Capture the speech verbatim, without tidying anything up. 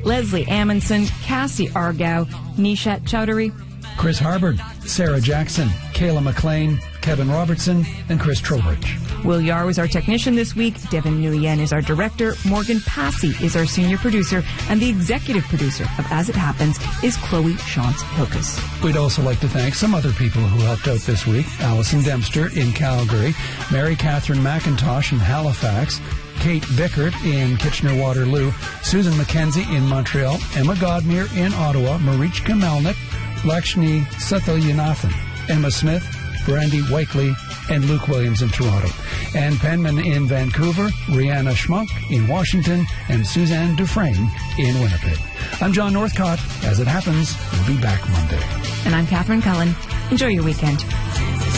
Leslie Amundsen, Cassie Argao, Nishat Chowdhury, Chris Harbord, Sarah Jackson, Kayla McLean, Kevin Robertson, and Chris Trowbridge. Will Yar was our technician this week. Devin Nguyen is our director. Morgan Passy is our senior producer. And the executive producer of As It Happens is Chloe Shantz-Hilkes. We'd also like to thank some other people who helped out this week. Allison Dempster in Calgary, Mary Catherine McIntosh in Halifax, Kate Bickert in Kitchener-Waterloo, Susan McKenzie in Montreal, Emma Godmere in Ottawa, Marichka Melnick, Lakshmi Sathayanathan, Emma Smith, Brandy Wakely, and Luke Williams in Toronto, Ann Penman in Vancouver, Rihanna Schmunk in Washington, and Suzanne Dufresne in Winnipeg. I'm John Northcott. As It Happens, we'll be back Monday. And I'm Catherine Cullen. Enjoy your weekend.